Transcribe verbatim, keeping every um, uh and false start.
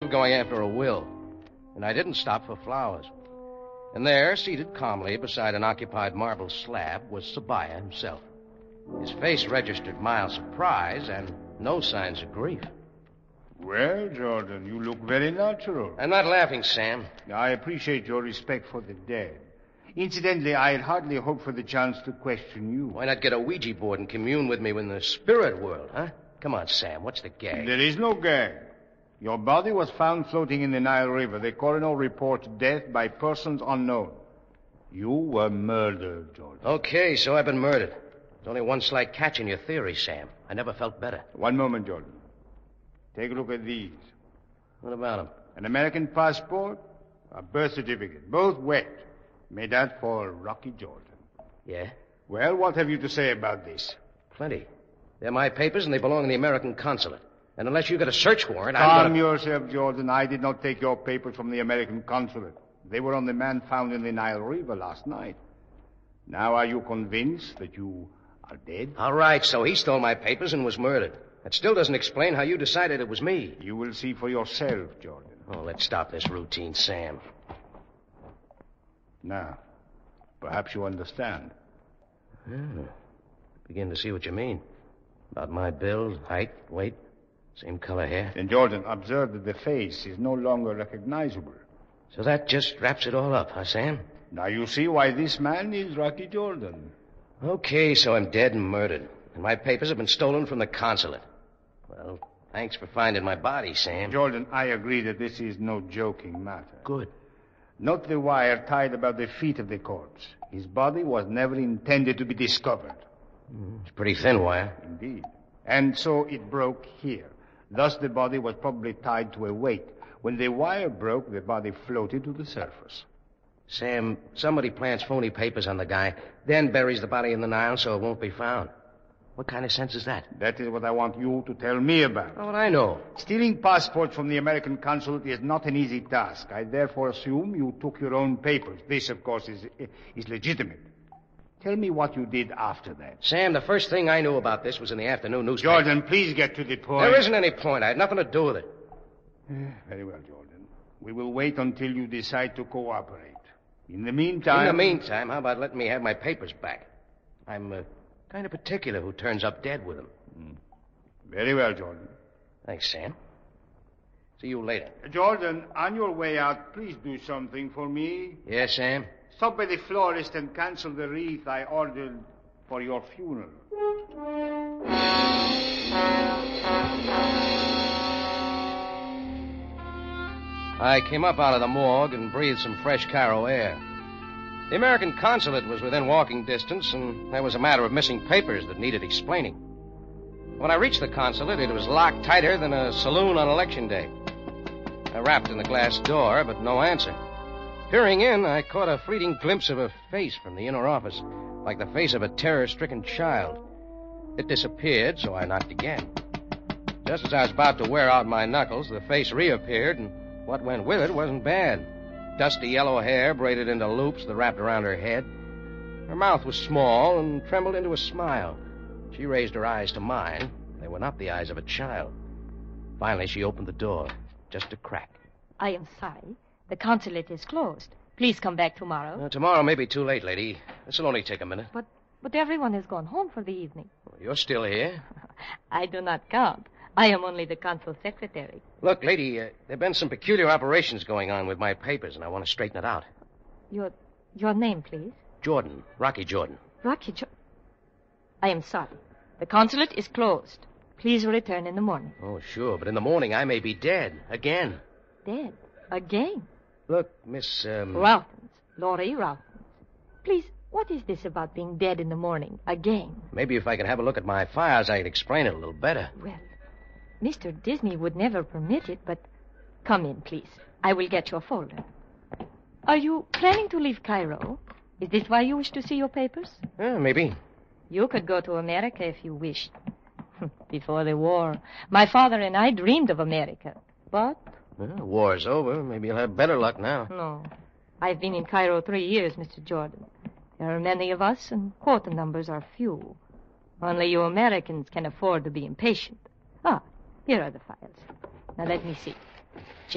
were going after a will. And I didn't stop for flowers. And there, seated calmly beside an occupied marble slab, was Sabaya himself. His face registered mild surprise and no signs of grief. Well, Jordan, you look very natural. I'm not laughing, Sam. I appreciate your respect for the dead. Incidentally, I had hardly hoped for the chance to question you. Why not get a Ouija board and commune with me in the spirit world, huh? Come on, Sam, what's the gag? There is no gag. Your body was found floating in the Nile River. The coroner reports death by persons unknown. You were murdered, Jordan. Okay, so I've been murdered. There's only one slight catch in your theory, Sam. I never felt better. One moment, Jordan. Take a look at these. What about them? An American passport, a birth certificate, both wet. Made out for Rocky Jordan. Yeah? Well, what have you to say about this? Plenty. They're my papers, and they belong in the American consulate. And unless you get a search warrant, I'm Calm gonna... yourself, Jordan. I did not take your papers from the American consulate. They were on the man found in the Nile River last night. Now are you convinced that you are dead? All right, so he stole my papers and was murdered. That still doesn't explain how you decided it was me. You will see for yourself, Jordan. Oh, let's stop this routine, Sam. Now, perhaps you understand. Hmm. Begin to see what you mean. About my build, height, weight, same color hair. Then, Jordan, observe that the face is no longer recognizable. So that just wraps it all up, huh, Sam? Now you see why this man is Rocky Jordan. Okay, so I'm dead and murdered. And my papers have been stolen from the consulate. Well, thanks for finding my body, Sam. Jordan, I agree that this is no joking matter. Good. Note the wire tied about the feet of the corpse. His body was never intended to be discovered. It's a pretty thin wire. Indeed. And so it broke here. Thus the body was probably tied to a weight. When the wire broke, the body floated to the surface. Sam, somebody plants phony papers on the guy, then buries the body in the Nile so it won't be found. What kind of sense is that? That is what I want you to tell me about. Oh, what I know. Stealing passports from the American consulate is not an easy task. I therefore assume you took your own papers. This, of course, is, is legitimate. Tell me what you did after that. Sam, the first thing I knew about this was in the afternoon newspaper. Jordan, please get to the point. There isn't any point. I had nothing to do with it. Very well, Jordan. We will wait until you decide to cooperate. In the meantime... In the meantime, how about letting me have my papers back? I'm uh, kind of particular who turns up dead with them. Mm. Very well, Jordan. Thanks, Sam. See you later. Jordan, on your way out, please do something for me. Yes, Sam? Stop by the florist and cancel the wreath I ordered for your funeral. I came up out of the morgue and breathed some fresh Cairo air. The American consulate was within walking distance, and there was a matter of missing papers that needed explaining. When I reached the consulate, it was locked tighter than a saloon on election day. I rapped on the glass door, but no answer. Peering in, I caught a fleeting glimpse of a face from the inner office, like the face of a terror-stricken child. It disappeared, so I knocked again. Just as I was about to wear out my knuckles, the face reappeared, and what went with it wasn't bad. Dusty yellow hair braided into loops that wrapped around her head. Her mouth was small and trembled into a smile. She raised her eyes to mine. They were not the eyes of a child. Finally, she opened the door, just a crack. I am sorry. The consulate is closed. Please come back tomorrow. Uh, tomorrow may be too late, lady. This will only take a minute. But but everyone has gone home for the evening. Well, you're still here. I do not count. I am only the consul secretary. Look, lady, uh, there have been some peculiar operations going on with my papers, and I want to straighten it out. Your your name, please? Jordan. Rocky Jordan. Rocky Jordan. I am sorry. The consulate is closed. Please return in the morning. Oh, sure, but in the morning I may be dead. Again. Dead? Again? Look, Miss, um... Rawtons. Laurie Rawtons. Please, what is this about being dead in the morning? Again? Maybe if I could have a look at my files, I could explain it a little better. Well, Mister Disney would never permit it, but... Come in, please. I will get your folder. Are you planning to leave Cairo? Is this why you wish to see your papers? Uh, maybe. You could go to America if you wished. Before the war, my father and I dreamed of America. But... Well, the war's over. Maybe you'll have better luck now. No. I've been in Cairo three years, Mister Jordan. There are many of us, and quota numbers are few. Only you Americans can afford to be impatient. Ah, here are the files. Now let me see.